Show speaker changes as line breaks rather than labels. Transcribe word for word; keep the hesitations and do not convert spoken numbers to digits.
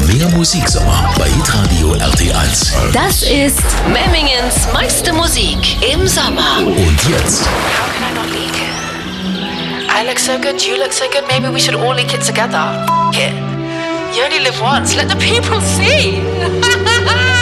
Mehr Musiksommer bei Hitradio R T eins.
Das ist Memmingens meiste Musik im Sommer.
Und jetzt
How can I not leak it? I look so good, you look so good, maybe we should all leak it together. F- it. You only live once, let the people see.